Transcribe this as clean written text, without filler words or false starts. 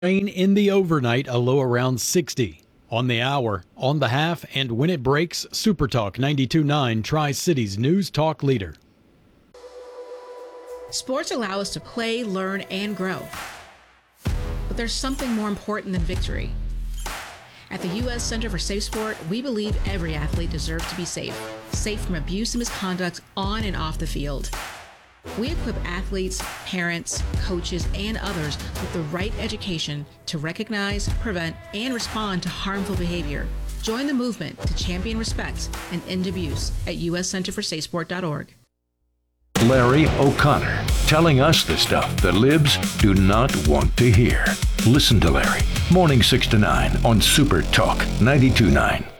Rain in the overnight, a low around 60. On the hour, on the half, and when it breaks, Super Talk 92.9, Tri-Cities News Talk Leader. Sports allow us to play, learn, and grow. But there's something more important than victory. At the U.S. Center for Safe Sport, we believe every athlete deserves to be safe. Safe from abuse and misconduct on and off the field. We equip athletes, parents, coaches, and others with the right education to recognize, prevent, and respond to harmful behavior. Join the movement to champion respect and end abuse at uscenterforsafesport.org. Larry O'Connor, telling us the stuff the libs do not want to hear. Listen to Larry, morning 6 to 9 on Super Talk 92.9.